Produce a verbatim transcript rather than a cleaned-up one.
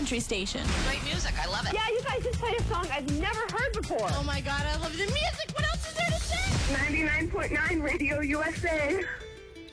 country station. Great music. I love it. Yeah, you guys just played a song I've never heard before. Oh my God, I love the music. What else is there to say? ninety-nine point nine Radio U S A.